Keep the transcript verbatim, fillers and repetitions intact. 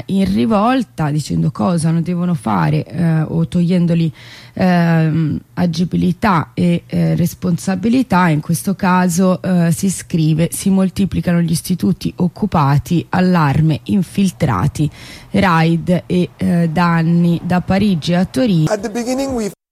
in rivolta dicendo cosa non devono fare eh, o togliendoli eh, agibilità e eh, responsabilità. In questo caso eh, si scrive: si moltiplicano gli istituti occupati, allarme, infiltrati, raid e eh, danni da Parigi a Torino. At the beginning we